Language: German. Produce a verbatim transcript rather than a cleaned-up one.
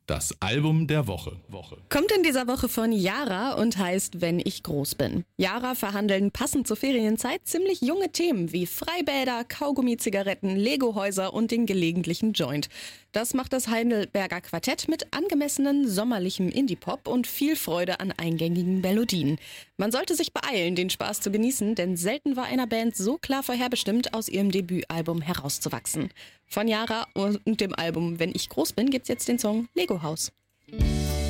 Das Album der Woche. Woche. Kommt in dieser Woche von Yara und heißt Wenn ich groß bin. Yara verhandeln passend zur Ferienzeit ziemlich junge Themen wie Freibäder, Kaugummi-Zigaretten, Lego-Häuser und den gelegentlichen Joint. Das macht das Heidelberger Quartett mit angemessenen sommerlichem Indie-Pop und viel Freude an eingängigen Melodien. Man sollte sich beeilen, den Spaß zu genießen, denn selten war einer Band so klar vorherbestimmt, aus ihrem Debütalbum herauszuwachsen. Von Yara und dem Album Wenn ich groß bin gibt's jetzt den Song Lego Haus.